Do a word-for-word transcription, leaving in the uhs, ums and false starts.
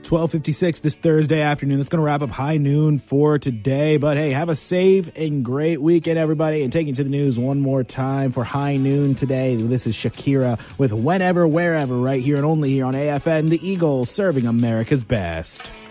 twelve fifty-six this Thursday afternoon. That's going to wrap up High Noon for today. But hey, have a safe and great weekend, everybody. And taking to the news one more time for High Noon today. This is Shakira with Whenever, Wherever, right here and only here on A F N, the Eagle, serving America's best.